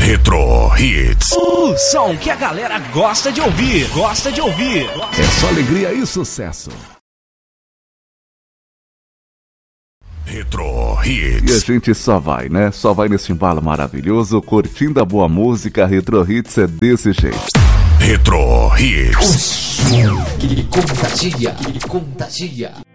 Retro Hits. O som que a galera gosta de ouvir. É só alegria e sucesso. Retro Hits. E a gente só vai, né? Só vai nesse embalo maravilhoso, curtindo a boa música. Retro Hits é desse jeito. Retro Hits. O som que contagia.